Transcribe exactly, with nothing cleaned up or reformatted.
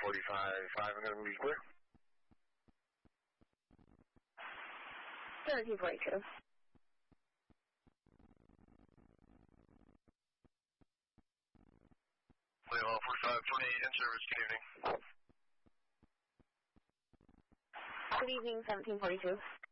forty-five five, I'm going to be clear. seventeen forty-two. Level forty-five twenty, in service, good evening. Good evening, seventeen forty-two.